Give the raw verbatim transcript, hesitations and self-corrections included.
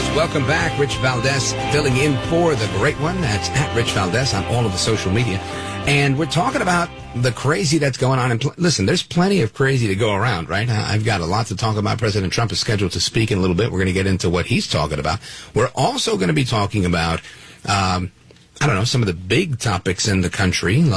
Welcome back. Rich Valdez filling in for the great one. That's at Rich Valdez on all of the social media. And we're talking about the crazy that's going on. And pl- listen, there's plenty of crazy to go around, right? I've got a lot to talk about. President Trump is scheduled to speak in a little bit. We're going to get into what he's talking about. We're also going to be talking about, um, I don't know, some of the big topics in the country,